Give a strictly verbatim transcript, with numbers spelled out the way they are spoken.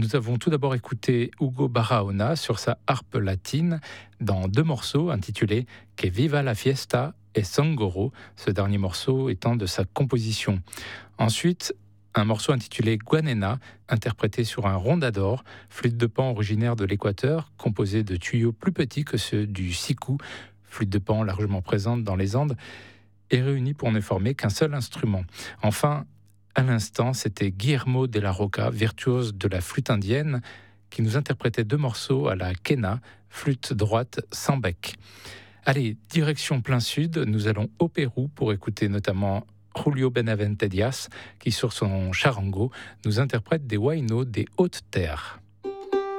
Nous avons tout d'abord écouté Hugo Barahona sur sa harpe latine dans deux morceaux intitulés Que viva la fiesta et Sangoro, ce dernier morceau étant de sa composition. Ensuite, un morceau intitulé Guanena, interprété sur un rondador, flûte de pan originaire de l'Équateur, composé de tuyaux plus petits que ceux du siku, flûte de pan largement présente dans les Andes, et réunie pour ne former qu'un seul instrument. Enfin, à l'instant, c'était Guillermo de la Roca, virtuose de la flûte indienne, qui nous interprétait deux morceaux à la quena, flûte droite sans bec. Allez, direction plein sud, nous allons au Pérou pour écouter notamment Julio Benavente Díaz, qui sur son charango nous interprète des huaynos des hautes terres.